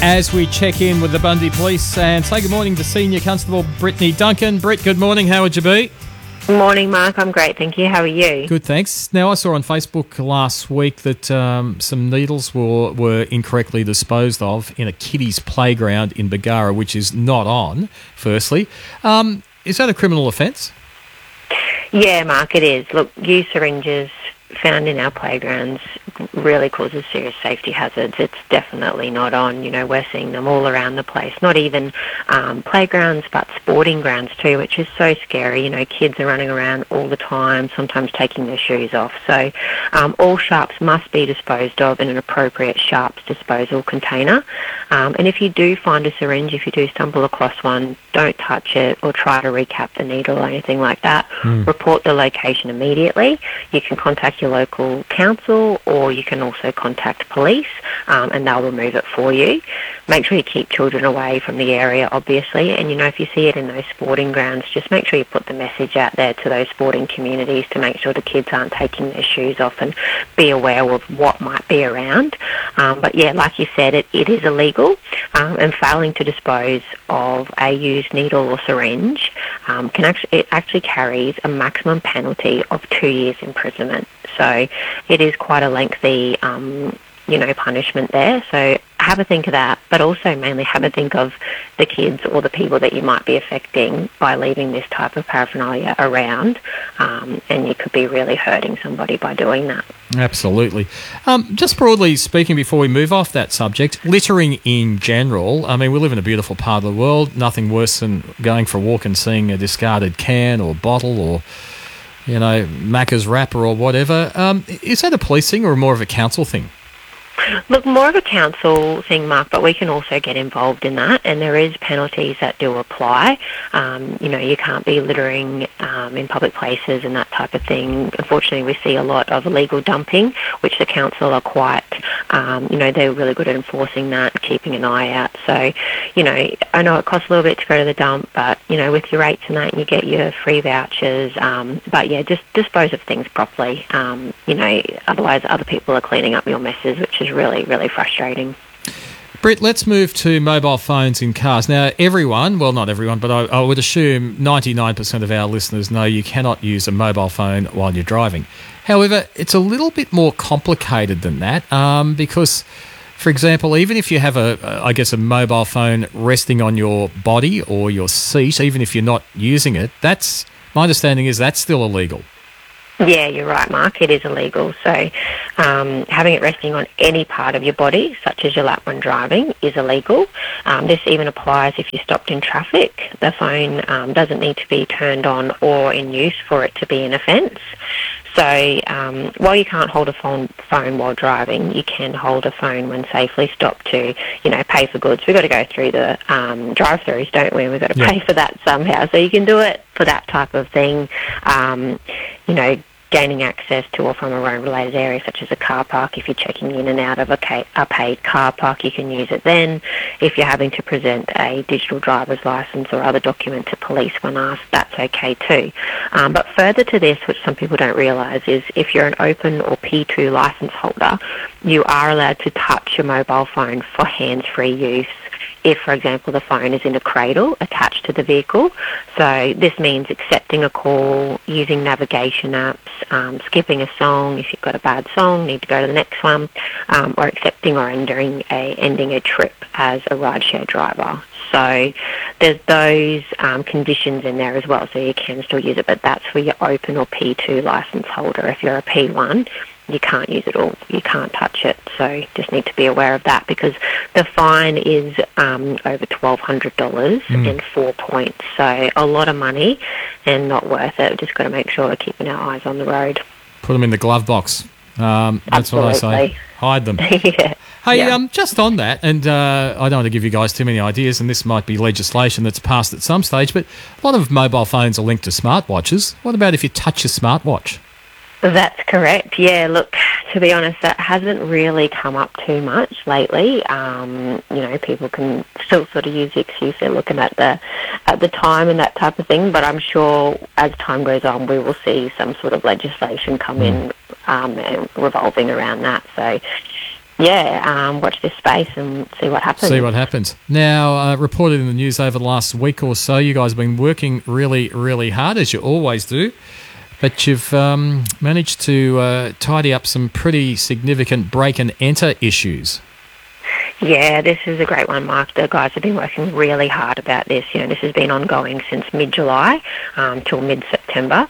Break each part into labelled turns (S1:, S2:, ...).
S1: as we check in with the Bundy Police and say good morning to Senior Constable Brittany Duncan. Britt, good morning. How would you be?
S2: Good morning, Mark. I'm great, thank you. How are you?
S1: Good, thanks. Now, I saw on Facebook last week that some needles were incorrectly disposed of in a kiddies' playground in Bargara, which is not on, firstly. Is that a criminal offence?
S2: Yeah, Mark, it is. Look, used syringes found in our playgrounds really causes serious safety hazards. It's definitely not on. You know, we're seeing them all around the place, not even playgrounds, but sporting grounds too, which is so scary. You know, kids are running around all the time, sometimes taking their shoes off. So all sharps must be disposed of in an appropriate sharps disposal container. And if you do find a syringe, if you do stumble across one, don't touch it or try to recap the needle or anything like that. Report the location immediately. You can contact your local council, or you can also contact police, and they'll remove it for you. Make sure you keep children away from the area, obviously, and you know, if you see it in those sporting grounds, just make sure you put the message out there to those sporting communities to make sure the kids aren't taking their shoes off, and be aware of what might be around. But yeah, like you said, it is illegal, and failing to dispose of a used needle or syringe it actually carries a maximum penalty of 2 years imprisonment. So it is quite a lengthy, punishment there. So have a think of that, but also mainly have a think of the kids or the people that you might be affecting by leaving this type of paraphernalia around, and you could be really hurting somebody by doing that.
S1: Absolutely. Just broadly speaking, before we move off that subject, littering in general, I mean, we live in a beautiful part of the world, nothing worse than going for a walk and seeing a discarded can or bottle or, you know, Macca's wrapper or whatever. Is that a police thing or more of a council thing?
S2: Look, more of a council thing, Mark, but we can also get involved in that, and there is penalties that do apply. You can't be littering in public places and that type of thing. Unfortunately, we see a lot of illegal dumping, which the council are quite, they're really good at enforcing that, keeping an eye out. So, you know, I know it costs a little bit to go to the dump, but, you know, with your rates and that, you get your free vouchers. But, yeah, just dispose of things properly. Otherwise other people are cleaning up your messes, which is really, really frustrating.
S1: Britt, let's move to mobile phones in cars. Now, everyone, well, not everyone, but I would assume 99% of our listeners know you cannot use a mobile phone while you're driving. However, it's a little bit more complicated than that because, for example, even if you have a mobile phone resting on your body or your seat, even if you're not using it, my understanding is that's still illegal.
S2: Yeah, you're right, Mark. It is illegal. So having it resting on any part of your body, such as your lap when driving, is illegal. This even applies if you're stopped in traffic. The phone doesn't need to be turned on or in use for it to be an offence. So while you can't hold a phone while driving, you can hold a phone when safely stopped to, pay for goods. We've got to go through the drive-thrus, don't we? We've got to pay for that somehow. So you can do it for that type of thing, gaining access to or from a road-related area such as a car park. If you're checking in and out of a paid car park, you can use it then. If you're having to present a digital driver's licence or other document to police when asked, that's okay too. But further to this, which some people don't realise, is if you're an open or P2 licence holder, you are allowed to touch your mobile phone for hands-free use if, for example, the phone is in a cradle attached to the vehicle. So this means accepting a call, using navigation apps, skipping a song if you've got a bad song, need to go to the next one, or accepting or ending a trip as a rideshare driver. So there's those conditions in there as well, so you can still use it, but that's for your open or P2 licence holder. If you're a P1, you can't use it all, you can't touch it, so just need to be aware of that because the fine is over $1,200 and 4 points, so a lot of money and not worth it. We've just got to make sure we're keeping our eyes on the road.
S1: Put them in the glove box. That's
S2: Absolutely.
S1: what I say. Hide them.
S2: Yeah.
S1: Hey, just on that, and I don't want to give you guys too many ideas, and this might be legislation that's passed at some stage, but a lot of mobile phones are linked to smartwatches. What about if you touch your smartwatch?
S2: That's correct. Yeah, look, to be honest, that hasn't really come up too much lately. People can still sort of use the excuse they're looking at the time and that type of thing, but I'm sure as time goes on we will see some sort of legislation come in revolving around that. So watch this space and see what happens.
S1: See what happens. Now, reported in the news over the last week or so, you guys have been working really, really hard, as you always do, but you've managed to tidy up some pretty significant break-and-enter issues.
S2: Yeah, this is a great one, Mark. The guys have been working really hard about this. This has been ongoing since mid-July till mid-September.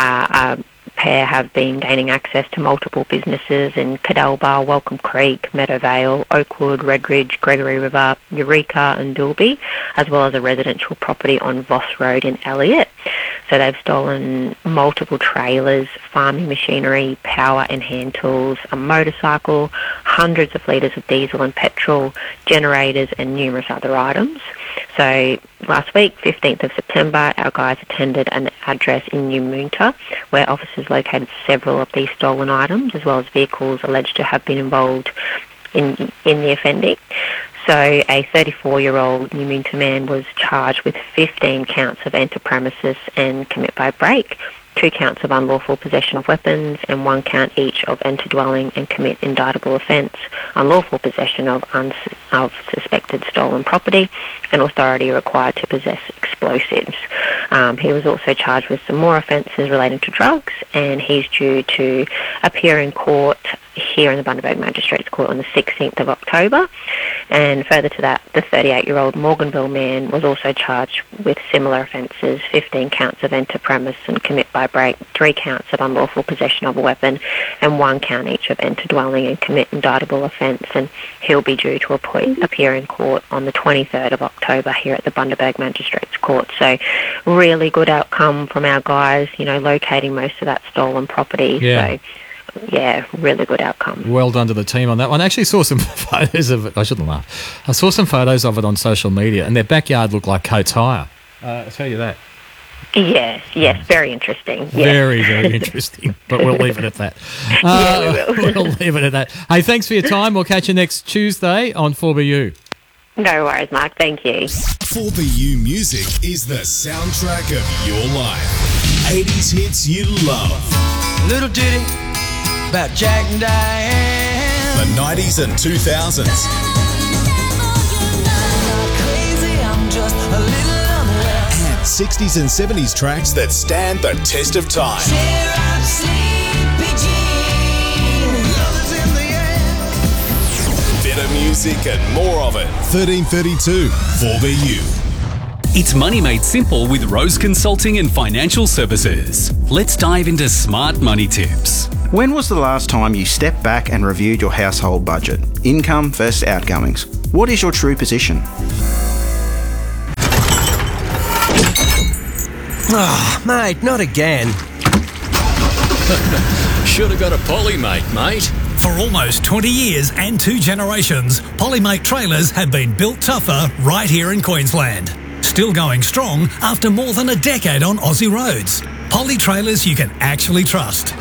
S2: Pair have been gaining access to multiple businesses in Cadalba, Welcome Creek, Meadowvale, Oakwood, Redridge, Gregory River, Eureka and Dilby, as well as a residential property on Voss Road in Elliott. So they've stolen multiple trailers, farming machinery, power and hand tools, a motorcycle, hundreds of litres of diesel and petrol, generators and numerous other items. So last week, 15th of September, our guys attended an address in New Moonta where officers located several of these stolen items as well as vehicles alleged to have been involved in the offending. So a 34-year-old New Moonta man was charged with 15 counts of enter premises and commit by break, 2 counts of unlawful possession of weapons, and 1 count each of enter dwelling and commit indictable offence, unlawful possession of suspected stolen property, and authority required to possess explosives. He was also charged with some more offences relating to drugs, and he's due to appear in court here in the Bundaberg Magistrates Court on the 16th of October. And further to that, the 38-year-old Morganville man was also charged with similar offences, 15 counts of enter premise and commit by break, 3 counts of unlawful possession of a weapon, and 1 count each of enter dwelling and commit indictable offence. And he'll be due to appear in court on the 23rd of October here at the Bundaberg Magistrates Court. So really good outcome from our guys, locating most of that stolen property.
S1: Yeah.
S2: So yeah, really good outcome.
S1: Well done to the team on that one. I actually saw some photos of it. I shouldn't laugh. I saw some photos of it on social media, and their backyard looked like Coates Hire. I'll tell you that.
S2: Yes, very interesting. Yes.
S1: Very, very interesting. But we'll leave it at that.
S2: Yeah, we will.
S1: We'll leave it at that. Hey, thanks for your time. We'll catch you next Tuesday on 4BU.
S2: No worries, Mark. Thank you.
S3: 4BU Music is the soundtrack of your life. 80s hits you love.
S4: Little ditty about Jack and Diane.
S3: The 90s and 2000s. And 60s and 70s tracks that stand the test of time. Better music and more of it. 1332 4BU.
S5: It's money made simple with Rose Consulting and Financial Services. Let's dive into smart money tips.
S6: When was the last time you stepped back and reviewed your household budget? Income versus outgoings. What is your true position?
S4: Oh, mate, not again.
S7: Should have got a Polymate, mate.
S8: For almost 20 years and 2 generations, Polymate trailers have been built tougher right here in Queensland. Still going strong after more than a decade on Aussie roads. Poly trailers you can actually trust.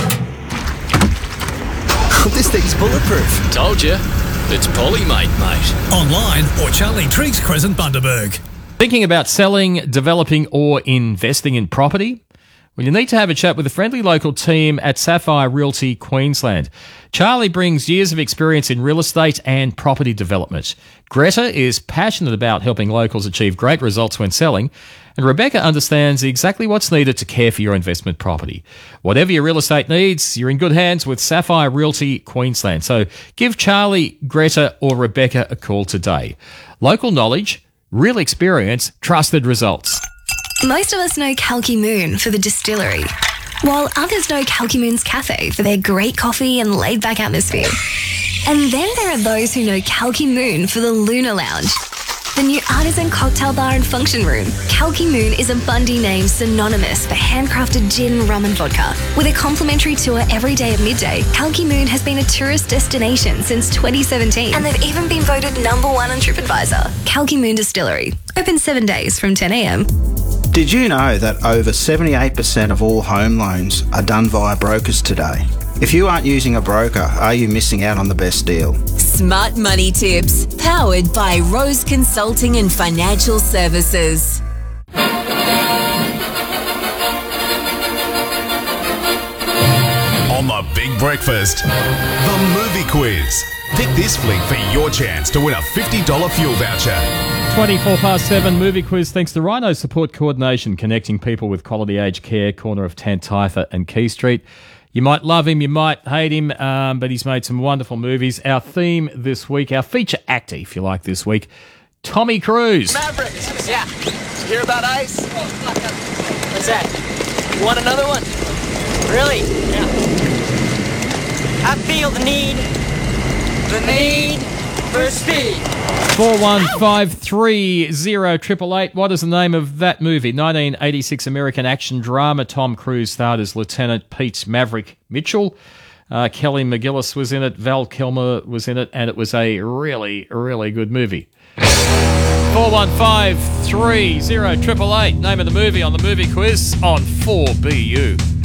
S4: This thing's bulletproof.
S7: Told you. It's Polymate, mate.
S8: Online or Charlie Triggs Crescent, Bundaberg.
S1: Thinking about selling, developing or investing in property? Well, you need to have a chat with the friendly local team at Sapphire Realty Queensland. Charlie brings years of experience in real estate and property development. Greta is passionate about helping locals achieve great results when selling. And Rebecca understands exactly what's needed to care for your investment property. Whatever your real estate needs, you're in good hands with Sapphire Realty Queensland. So give Charlie, Greta or Rebecca a call today. Local knowledge, real experience, trusted results.
S9: Most of us know Kalki Moon for the distillery, while others know Kalki Moon's Cafe for their great coffee and laid-back atmosphere. And then there are those who know Kalki Moon for the Luna Lounge, the new artisan cocktail bar and function room. Kalki Moon is a Bundy name synonymous for handcrafted gin, rum and vodka. With a complimentary tour every day at midday, Kalki Moon has been a tourist destination since 2017. And they've even been voted #1 on TripAdvisor. Kalki Moon Distillery. Open 7 days from 10 a.m.
S6: Did you know that over 78% of all home loans are done via brokers today? If you aren't using a broker, are you missing out on the best deal?
S10: Smart Money Tips, powered by Rose Consulting and Financial Services.
S3: On the Big Breakfast, the movie quiz. Pick this fleet for your chance to win a $50 fuel voucher.
S1: 7 movie quiz thanks to Rhino Support Coordination, connecting people with quality aged care, corner of Tanteifer and Key Street. You might love him, you might hate him, but he's made some wonderful movies. Our theme this week, our feature actor, if you like, this week, Tommy Cruise.
S11: Maverick! Yeah. Did you hear about ice? What's that? You want another one? Really? Yeah. I feel the need for speed.
S1: 415308888. What is the name of that movie? 1986 American action drama. Tom Cruise starred as Lieutenant Pete Maverick Mitchell. Kelly McGillis was in it. Val Kilmer was in it. And it was a really, really good movie. 415308888. Name of the movie on the movie quiz on 4BU.